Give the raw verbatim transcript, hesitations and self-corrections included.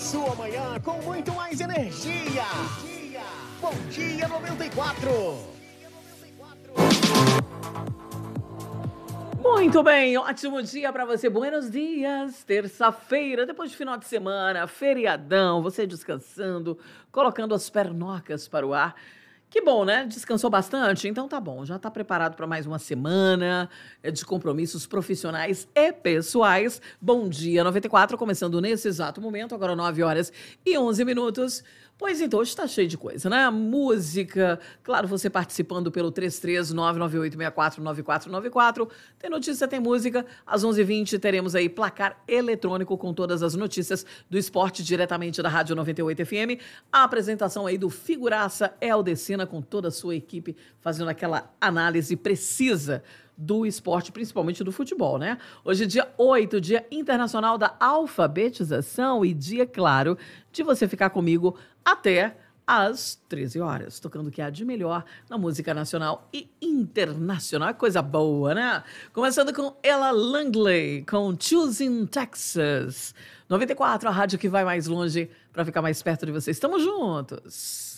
sua manhã com muito mais energia. Bom Dia noventa e quatro. Muito bem, ótimo dia para você. Buenos dias. Terça-feira, depois de final de semana, feriadão, você descansando, colocando as pernocas para o ar. Que bom, né? Descansou bastante? Então tá bom, já tá preparado para mais uma semana de compromissos profissionais e pessoais. Bom Dia noventa e quatro, começando nesse exato momento, agora nove horas e onze minutos. Pois então, hoje tá cheio de coisa, né? Música, claro, você participando pelo três três nove nove oito seis quatro nove quatro nove quatro. Tem notícia, tem música. Às onze e vinte teremos aí placar eletrônico com todas as notícias do esporte diretamente da Rádio noventa e oito F M. A apresentação aí do Figuraça Eldecina com toda a sua equipe fazendo aquela análise precisa do esporte, principalmente do futebol, né? Hoje é dia oito, Dia Internacional da Alfabetização e dia, claro, de você ficar comigo até às treze horas, tocando o que há de melhor na música nacional e internacional. Coisa boa, né? Começando com Ella Langley, com Choosing Texas. noventa e quatro, a rádio que vai mais longe para ficar mais perto de vocês. Estamos juntos!